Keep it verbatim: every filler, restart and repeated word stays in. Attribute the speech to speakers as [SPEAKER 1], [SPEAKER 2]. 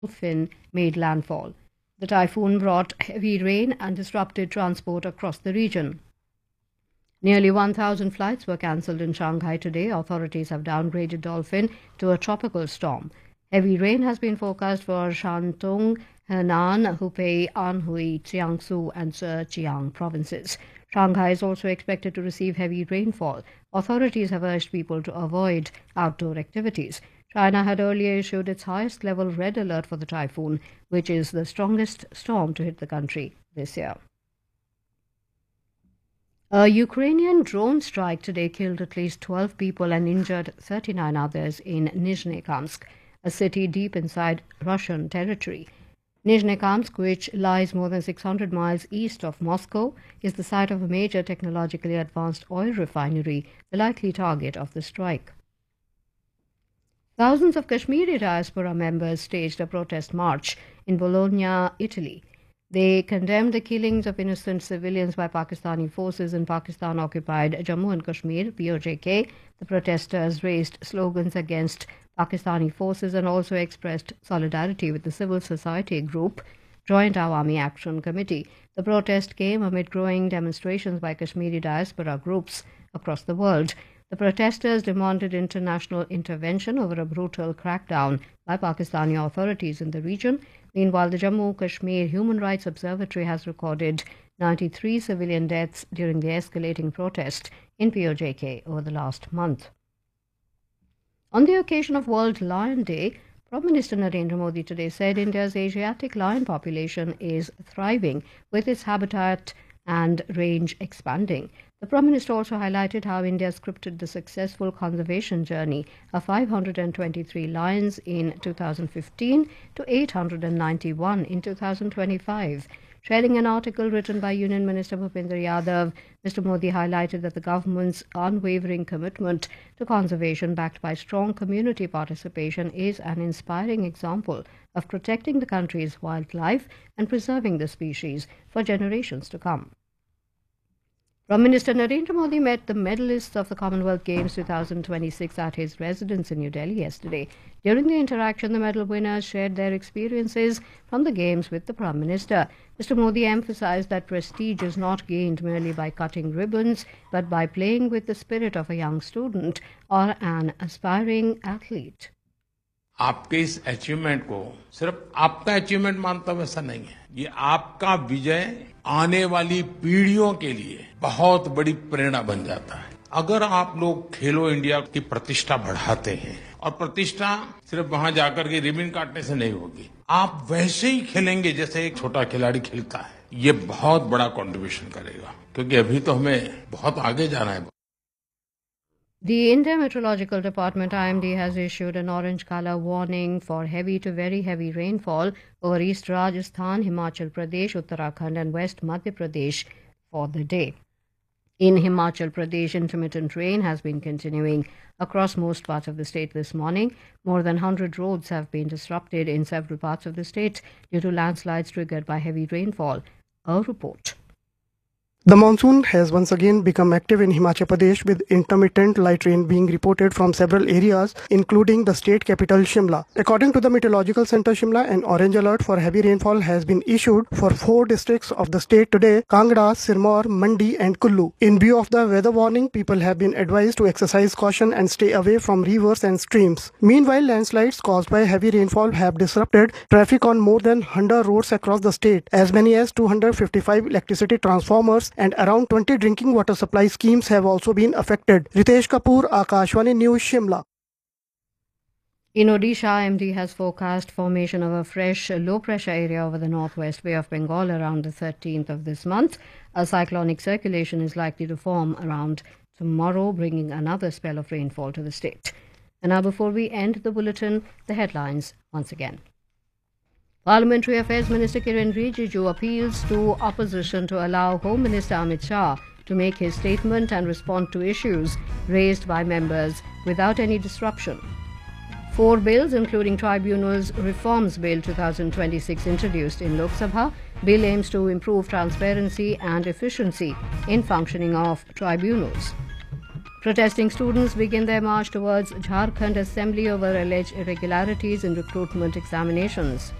[SPEAKER 1] Dolphin made landfall. The typhoon brought heavy rain and disrupted transport across the region. Nearly one thousand flights were cancelled in Shanghai today. Authorities have downgraded Dolphin to a tropical storm. Heavy rain has been forecast for Shantung, Henan, Hubei, Anhui, Jiangsu, and Zhejiang provinces. Shanghai is also expected to receive heavy rainfall. Authorities have urged people to avoid outdoor activities. China had earlier issued its highest level red alert for the typhoon, which is the strongest storm to hit the country this year. A Ukrainian drone strike today killed at least twelve people and injured thirty-nine others in Nizhnekamsk, a city deep inside Russian territory. Nizhnekamsk, which lies more than six hundred miles east of Moscow, is the site of a major technologically advanced oil refinery, the likely target of the strike. Thousands of Kashmiri diaspora members staged a protest march in Bologna, Italy. They condemned the killings of innocent civilians by Pakistani forces in Pakistan-occupied Jammu and Kashmir, P O J K. The protesters raised slogans against Pakistani forces and also expressed solidarity with the civil society group Joint Awami Action Committee. The protest came amid growing demonstrations by Kashmiri diaspora groups across the world. The protesters demanded international intervention over a brutal crackdown by Pakistani authorities in the region. Meanwhile, the Jammu Kashmir Human Rights Observatory has recorded ninety-three civilian deaths during the escalating protest in P O J K over the last month. On the occasion of World Lion Day, Prime Minister Narendra Modi today said India's Asiatic lion population is thriving, with its habitat and range expanding. The Prime Minister also highlighted how India scripted the successful conservation journey of five hundred twenty-three lions in two thousand fifteen to eight hundred ninety-one in two thousand twenty-five. Sharing an article written by Union Minister Bhupinder Yadav, Mister Modi highlighted that the government's unwavering commitment to conservation, backed by strong community participation, is an inspiring example of protecting the country's wildlife and preserving the species for generations to come. Prime Minister Narendra Modi met the medalists of the Commonwealth Games twenty twenty-six at his residence in New Delhi yesterday. During the interaction, the medal winners shared their experiences from the Games with the Prime Minister. Mister Modi emphasized that prestige is not gained merely by cutting ribbons, but by playing with the spirit of a young student or an aspiring athlete.
[SPEAKER 2] आपके इस achievement को सिर्फ आपका achievement मानता हूं ऐसा नहीं है, ये आपका विजय आने वाली पीढ़ियों के लिए बहुत बड़ी प्रेरणा बन जाता है। अगर आप लोग खेलो इंडिया की प्रतिष्ठा बढ़ाते हैं, और प्रतिष्ठा सिर्फ वहां जाकर के रिबन काटने से नहीं होगी, आप वैसे ही खेलेंगे जैसे एक छोटा खिलाड़ी खेलता है, ये बहुत बड़ा कंट्रीब्यूशन करेगा, क्योंकि अभी तो हमें बहुत आगे जाना है।
[SPEAKER 1] The India Meteorological Department I M D has issued an orange color warning for heavy to very heavy rainfall over East Rajasthan, Himachal Pradesh, Uttarakhand and West Madhya Pradesh for the day. In Himachal Pradesh, intermittent rain has been continuing across most parts of the state this morning. More than one hundred roads have been disrupted in several parts of the state due to landslides triggered by heavy rainfall. A report.
[SPEAKER 3] The monsoon has once again become active in Himachal Pradesh, with intermittent light rain being reported from several areas, including the state capital Shimla. According to the Meteorological Center Shimla, an orange alert for heavy rainfall has been issued for four districts of the state today: Kangra, Sirmaur, Mandi and Kullu. In view of the weather warning, people have been advised to exercise caution and stay away from rivers and streams. Meanwhile, landslides caused by heavy rainfall have disrupted traffic on more than one hundred roads across the state. As many as two hundred fifty-five electricity transformers and around twenty drinking water supply schemes have also been affected. Ritesh Kapoor, Akashvani News, Shimla.
[SPEAKER 1] In Odisha, I M D has forecast formation of a fresh low-pressure area over the northwest Bay of Bengal around the thirteenth of this month. A cyclonic circulation is likely to form around tomorrow, bringing another spell of rainfall to the state. And now, before we end the bulletin, the headlines once again. Parliamentary Affairs Minister Kiren Rijiju appeals to opposition to allow Home Minister Amit Shah to make his statement and respond to issues raised by members without any disruption. Four bills, including Tribunals Reforms Bill twenty twenty-six, introduced in Lok Sabha. Bill aims to improve transparency and efficiency in functioning of tribunals. Protesting students begin their march towards Jharkhand Assembly over alleged irregularities in recruitment examinations.